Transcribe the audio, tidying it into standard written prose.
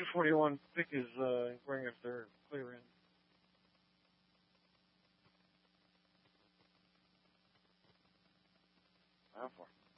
241 Vic is inquiring if they're clear in. How far?